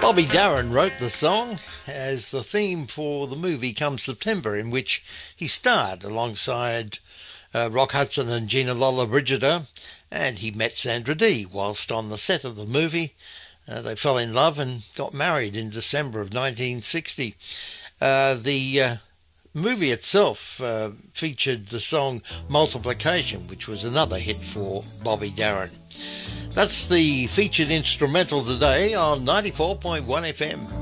Bobby Darin wrote the song as the theme for the movie Come September, in which he starred alongside Rock Hudson and Gina Lollobrigida, and he met Sandra Dee whilst on the set of the movie. They fell in love and got married in December of 1960. The movie itself featured the song Multiplication, which was another hit for Bobby Darin. That's the featured instrumental today on 94.1 FM.